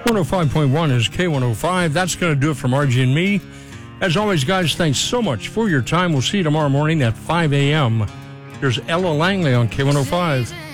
105.1 is K105. That's going to do it from RG and me. As always, guys, thanks so much for your time. We'll see you tomorrow morning at 5 a.m. Here's Ella Langley on K105.